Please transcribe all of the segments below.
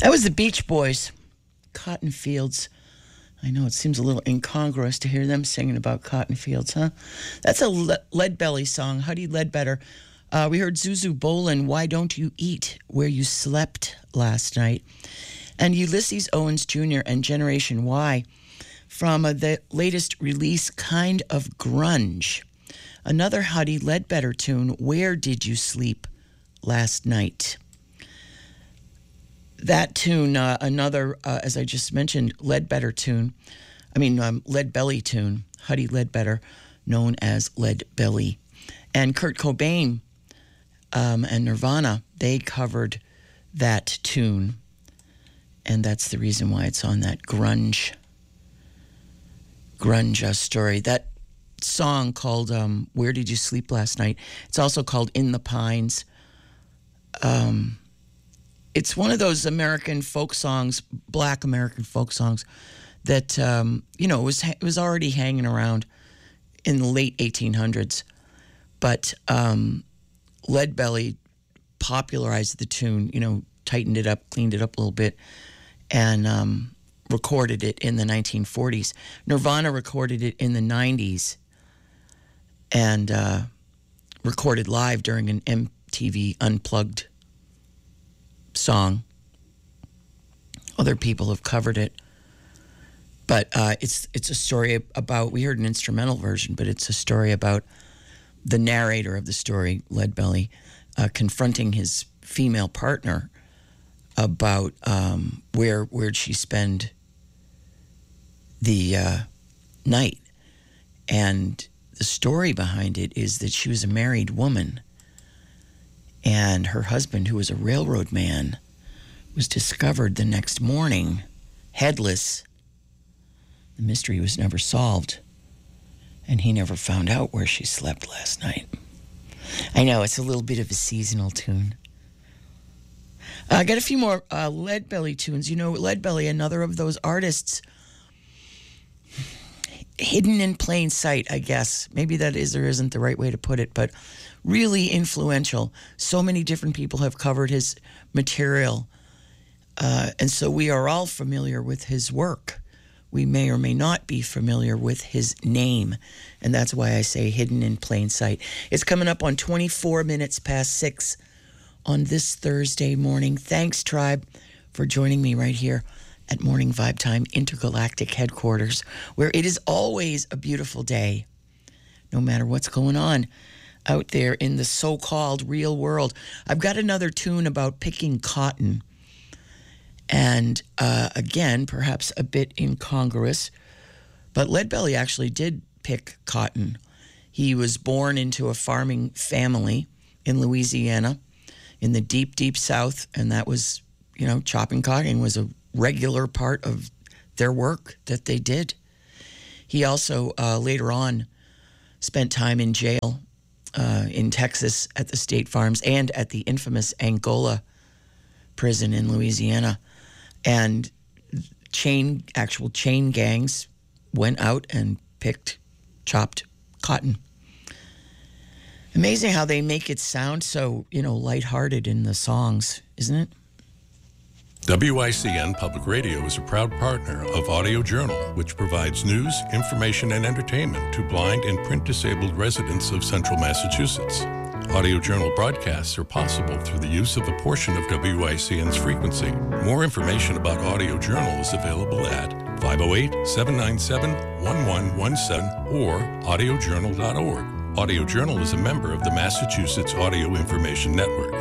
That was the Beach Boys, Cotton Fields. I know it seems a little incongruous to hear them singing about cotton fields, huh? That's a Leadbelly song, Huddie Ledbetter. We heard Zuzu Bolin, Why Don't You Eat Where You Slept Last Night? And Ulysses Owens Jr. and Generation Y from the latest release, Kind of Grunge. Another Huddie Ledbetter tune, Where Did You Sleep Last Night? That tune, another, as I just mentioned, Leadbelly tune, Huddie Ledbetter, known as Leadbelly. And Kurt Cobain and Nirvana, they covered that tune. And that's the reason why it's on that grunge story. That song called Where Did You Sleep Last Night? It's also called In the Pines. It's one of those American folk songs, black American folk songs, that, it was already hanging around in the late 1800s. But Leadbelly popularized the tune, tightened it up, cleaned it up a little bit, and recorded it in the 1940s. Nirvana recorded it in the 90s and recorded live during an MTV Unplugged song. Other people have covered it, but it's a story about, we heard an instrumental version, but it's a story about the narrator of the story, Leadbelly, confronting his female partner about where'd she spend the night. And the story behind it is that she was a married woman, and her husband, who was a railroad man, was discovered the next morning, headless. The mystery was never solved, and he never found out where she slept last night. I know, it's a little bit of a seasonal tune. I got a few more Leadbelly tunes. Leadbelly, another of those artists, hidden in plain sight, I guess. Maybe that is or isn't the right way to put it, but really influential. So many different people have covered his material, and so we are all familiar with his work. We may or may not be familiar with his name, and that's why I say hidden in plain sight. It's coming up on 24 minutes past 6 on this Thursday morning. Thanks, Tribe, for joining me right here at Morning Vibe Time Intergalactic Headquarters, where it is always a beautiful day, no matter what's going on out there in the so-called real world. I've got another tune about picking cotton. And again, perhaps a bit incongruous, but Leadbelly actually did pick cotton. He was born into a farming family in Louisiana in the deep, deep South, and that was, chopping cotton was a regular part of their work that they did. He also later on spent time in jail in Texas at the state farms and at the infamous Angola prison in Louisiana. And actual chain gangs went out and chopped cotton. Amazing how they make it sound so, lighthearted in the songs, isn't it? WICN Public Radio is a proud partner of Audio Journal, which provides news, information, and entertainment to blind and print-disabled residents of central Massachusetts. Audio Journal broadcasts are possible through the use of a portion of WICN's frequency. More information about Audio Journal is available at 508-797-1117 or audiojournal.org. Audio Journal is a member of the Massachusetts Audio Information Network.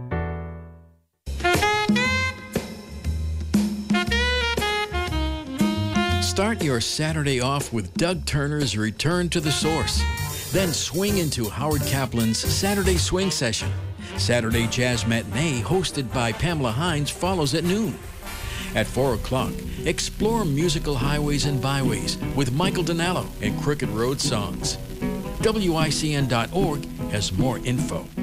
Start your Saturday off with Doug Turner's Return to the Source. Then swing into Howard Kaplan's Saturday Swing Session. Saturday Jazz Matinee, hosted by Pamela Hines, follows at noon. At 4 o'clock, explore musical highways and byways with Michael Donallo and Crooked Road Songs. WICN.org has more info.